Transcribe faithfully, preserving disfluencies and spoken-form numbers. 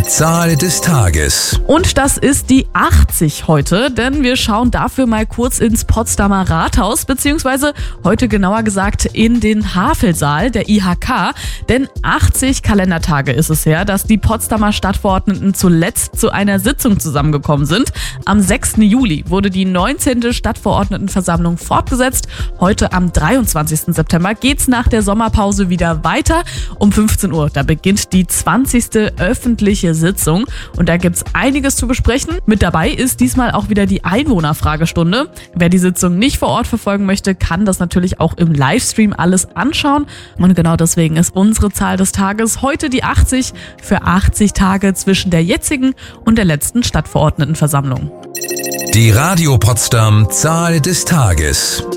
Zahl des Tages. Und das ist die achtzig heute, denn wir schauen dafür mal kurz ins Potsdamer Rathaus, beziehungsweise heute genauer gesagt in den Havelsaal der I H K. Denn achtzig Kalendertage ist es her, dass die Potsdamer Stadtverordneten zuletzt zu einer Sitzung zusammengekommen sind. Am sechsten Juli wurde die neunzehnte Stadtverordnetenversammlung fortgesetzt. Heute am dreiundzwanzigsten September geht's nach der Sommerpause wieder weiter. Um fünfzehn Uhr, da beginnt die zwanzigste öffentliche Sitzung und da gibt's einiges zu besprechen. Mit dabei ist diesmal auch wieder die Einwohnerfragestunde. Wer die Sitzung nicht vor Ort verfolgen möchte, kann das natürlich auch im Livestream alles anschauen. Und genau deswegen ist unsere Zahl des Tages heute die achtzig für achtzig Tage zwischen der jetzigen und der letzten Stadtverordnetenversammlung. Die Radio Potsdam Zahl des Tages.